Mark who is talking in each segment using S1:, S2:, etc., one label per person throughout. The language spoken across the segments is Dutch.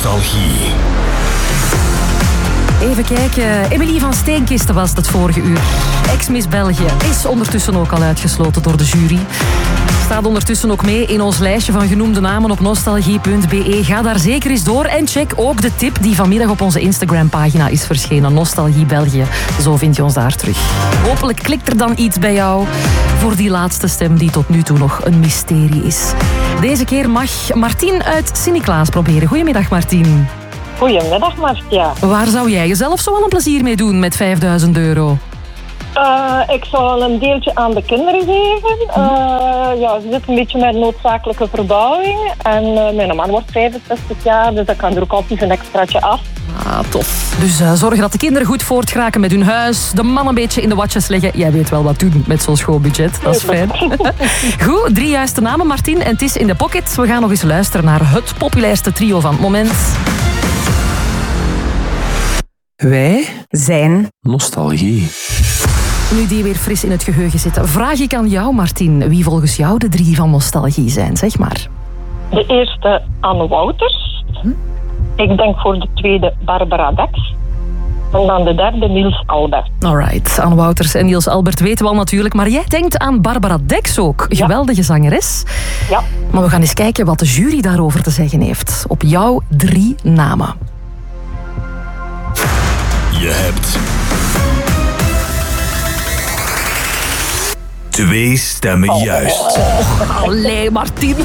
S1: nostalgie.
S2: Even kijken. Emilie van Steenkisten was het vorige uur. Ex-Miss België is ondertussen ook al uitgesloten door de jury. Staat ondertussen ook mee in ons lijstje van genoemde namen op nostalgie.be. Ga daar zeker eens door en check ook de tip die vanmiddag op onze Instagram-pagina is verschenen. Nostalgie België. Zo vind je ons daar terug. Hopelijk klikt er dan iets bij jou voor die laatste stem die tot nu toe nog een mysterie is. Deze keer mag Martien uit Sint-Niklaas proberen. Goedemiddag, Martien.
S3: Goedemiddag, Marcia.
S2: Waar zou jij jezelf zo wel een plezier mee doen met €5.000?
S3: Ik zou een deeltje aan de kinderen geven. Ze zitten een beetje met noodzakelijke verbouwing. En mijn man wordt 65 jaar, dus dat kan er ook altijd een extraatje af.
S2: Ah, tof. Dus zorgen dat de kinderen goed voortgeraken met hun huis. De man een beetje in de watjes leggen. Jij weet wel wat doen met zo'n schoolbudget. Dat is fijn. Goed, 3 juiste namen, Martien. En het is in de pocket. We gaan nog eens luisteren naar het populairste trio van het moment.
S4: Wij
S2: zijn
S4: nostalgie.
S2: Nu die weer fris in het geheugen zitten, vraag ik aan jou, Martien, wie volgens jou de 3 van nostalgie zijn, zeg maar.
S3: De eerste Anne Wouters. Ik denk voor de tweede Barbara Dex. En dan de derde Niels Albert.
S2: Alright, Anne Wouters en Niels Albert weten we al natuurlijk, maar jij denkt aan Barbara Dex ook. Geweldige zangeres.
S3: Ja.
S2: Maar we gaan eens kijken wat de jury daarover te zeggen heeft. Op jouw 3 namen.
S1: Je hebt 2 stemmen juist.
S2: Allee, Martien.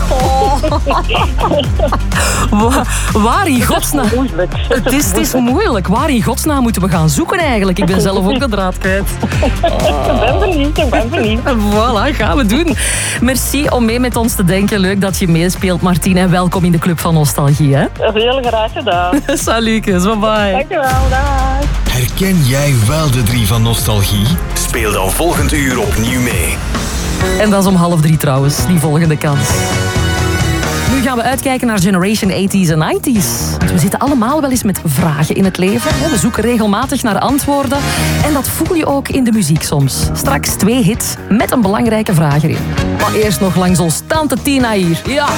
S2: Waar in godsnaam... Het is moeilijk. Waar in godsnaam moeten we gaan zoeken eigenlijk? Ik ben zelf ook de draad kwijt.
S3: Ik ben benieuwd.
S2: Voilà, gaan we doen. Merci om mee met ons te denken. Leuk dat je meespeelt, Martien. En welkom in de Club van Nostalgie. Hè?
S3: Heel graag gedaan.
S2: Salutjes, bye bye.
S3: Dankjewel, dag.
S1: Herken jij wel de 3 van nostalgie? Speel dan volgend uur opnieuw mee.
S2: En dat is om 2:30 trouwens, die volgende kans. Nu gaan we uitkijken naar Generation 80s en 90s. Want we zitten allemaal wel eens met vragen in het leven. We zoeken regelmatig naar antwoorden. En dat voel je ook in de muziek soms. Straks 2 hits met een belangrijke vraag erin. Maar eerst nog langs ons tante Tina hier. Ja!